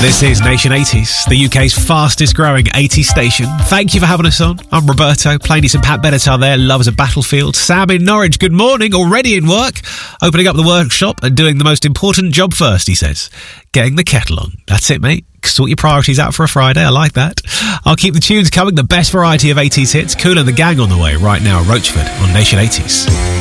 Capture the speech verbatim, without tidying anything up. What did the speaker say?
This is Nation eighties, the U K's fastest growing eighties station. Thank you for having us on. I'm Roberto, playing you some Pat Benatar there, Love as a Battlefield. Sam in Norwich, good morning, already in work. Opening up the workshop and doing the most important job first, he says. Getting the kettle on. That's it, mate. Sort your priorities out for a Friday, I like that. I'll keep the tunes coming, the best variety of eighties hits. Kool and the Gang on the way right now, Roachford on Nation eighties.